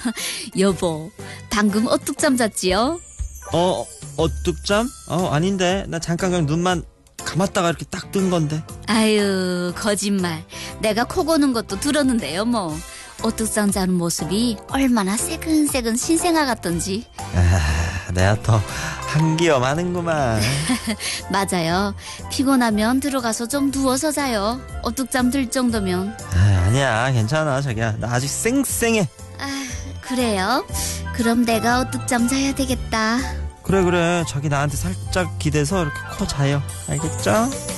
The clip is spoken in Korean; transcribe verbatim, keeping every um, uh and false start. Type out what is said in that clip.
여보, 방금 어뚝잠 잤지요? 어, 어뚝잠? 어, 아닌데. 나 잠깐 그냥 눈만 감았다가 이렇게 딱 뜬 건데. 아유, 거짓말. 내가 코 고는 것도 들었는데요, 뭐. 어뚝잠 자는 모습이 얼마나 새근새근 신생아 같던지. 아, 내가 더 한기염하는구만. 맞아요. 피곤하면 들어가서 좀 누워서 자요. 어뚝잠 들 정도면. 아, 아니야, 괜찮아, 자기야. 나 아직 쌩쌩해. 아, 그래요? 그럼 내가 어뚝잠 자야 되겠다. 그래, 그래. 자기 나한테 살짝 기대서 이렇게 코 자요. 알겠죠?